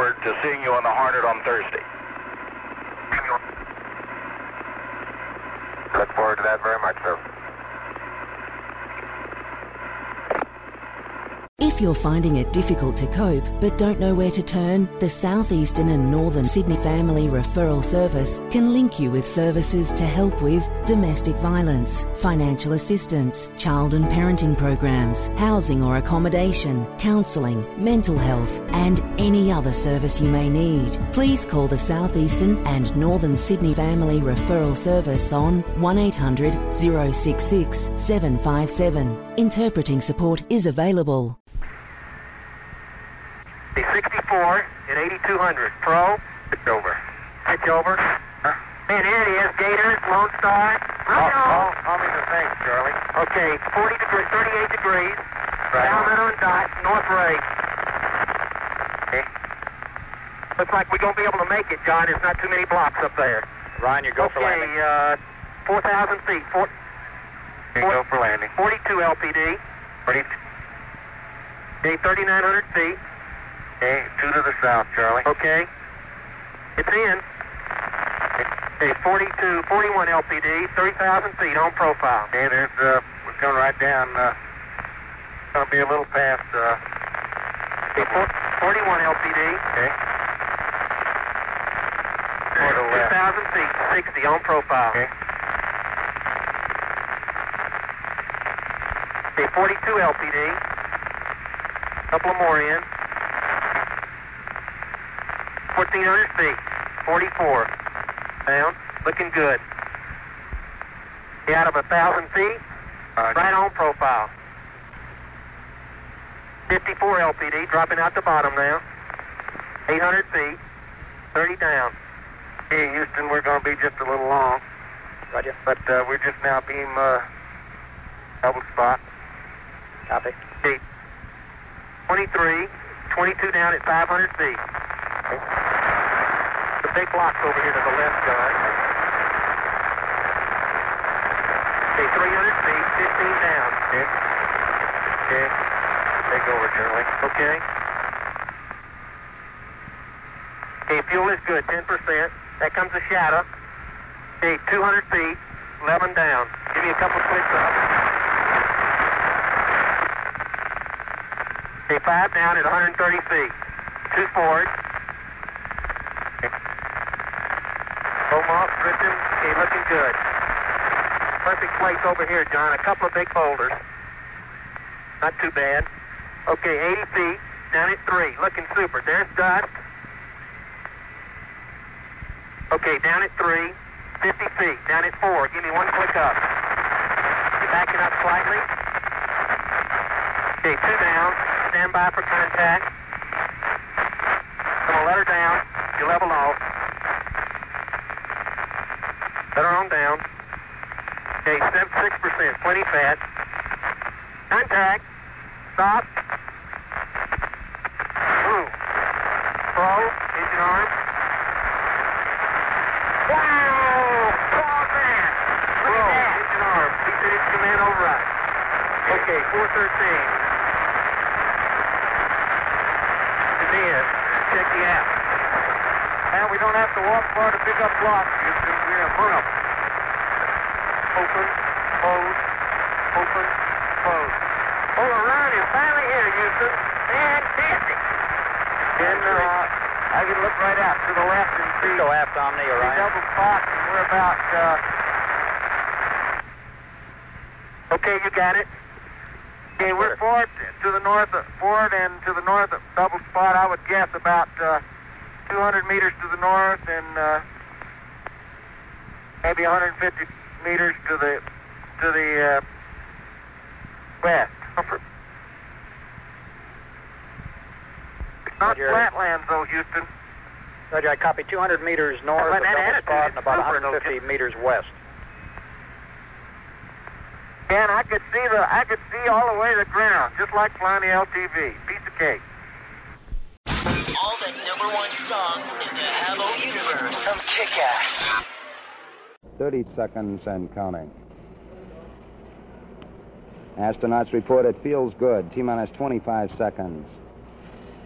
forward to seeing you on the Hornet on Thursday. Look forward to that very much, sir. If you're finding it difficult to cope but don't know where to turn, the Southeastern and Northern Sydney Family Referral Service can link you with services to help with domestic violence, financial assistance, child and parenting programs, housing or accommodation, counselling, mental health and any other service you may need. Please call the Southeastern and Northern Sydney Family Referral Service on 1800 066 757. Interpreting support is available. 64 at 8200. Pro. Pitch over. Pitch over. And here it is. Gators, Lone Star. Call me the thing, Charlie. Okay, 38 degrees. Right Down on dot, North Ray. Okay. Looks like we're going to be able to make it, John. There's not too many blocks up there. Ryan, you go for landing. Okay, 4,000 feet. Go for landing. 42 LPD. 42. Okay, 3,900 feet. Okay, 2 to the south, Charlie. Okay. It's in. Okay, 41 LPD, 30,000 feet on profile. Okay, there's, we're coming right down, going to be a little past, okay, 41 LPD. Okay. For the left. 2,000 feet, 60 on profile. Okay. Okay, 42 LPD. Couple of more in. 1,400 feet, 44. Down, looking good. Out of 1,000 feet, right on profile. 54 LPD, dropping out the bottom now. 800 feet, 30 down. Hey, Houston, we're going to be just a little long. Roger. But we're just now beam double spot. Copy. Okay. 23, 22 down at 500 feet. Okay. The big blocks over here to the left, John. Okay, 300 feet, 15 down. Okay. Okay. Take over, Charlie. Okay. Okay, fuel is good, 10%. That comes the shadow. Okay, 200 feet, 11 down. Give me a couple clicks up. Okay, 5 down at 130 feet. 2 forward. Home off, drifting. Okay, looking good. Perfect place over here, John. A couple of big boulders. Not too bad. Okay, 80 feet, down at 3. Looking super. There's dust. Okay, down at 3. 50 feet, down at 4. Give me one click up. You're backing up slightly. Okay, 2 down. Stand by for contact. I'm going to let her down. You level off. Let her on down. Okay, 6%. Plenty fat. Contact. Stop. Move. Slow. Engine arm. Wow! Oh, man! Look at that. Engine arm. P-finish command override. Okay, 413. Check the app. And we don't have to walk far to pick up blocks, Houston. We're in front of them. Open, close, open, close. Oh, the run is finally here, Houston. Fantastic. And I can look right out to the left and see. Go aft on me, Orion. Double spot, and we're about. Okay, you got it. Okay, we're forward to the north, forward and to the north of double spot. I would guess about 200 meters to the north and maybe 150 meters to the west. It's not flatlands though, Houston. Roger, I copy 200 meters north of double spot and about 150 meters west. And I could see all the way to the ground, just like flying the LTV. Piece of cake. All the #1 songs in the Habbo universe from Kick-Ass. 30 seconds and counting. Astronauts report it feels good. T-minus 25 seconds.